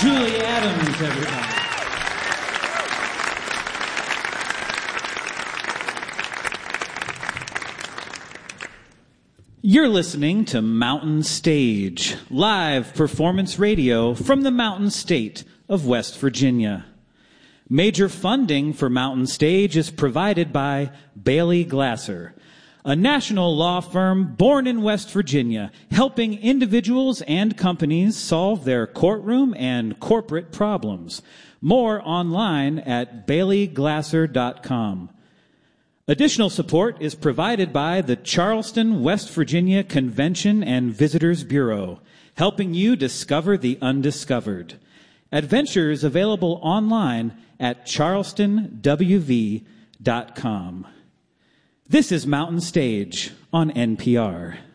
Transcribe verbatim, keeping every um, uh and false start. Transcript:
Julie Adams, everybody. You're listening to Mountain Stage, live performance radio from the Mountain State of West Virginia. Major funding for Mountain Stage is provided by Bailey Glasser, a national law firm born in West Virginia, helping individuals and companies solve their courtroom and corporate problems. More online at bailey glasser dot com. Additional support is provided by the Charleston, West Virginia Convention and Visitors Bureau, helping you discover the undiscovered. Adventures available online at charleston w v dot com. This is Mountain Stage on N P R.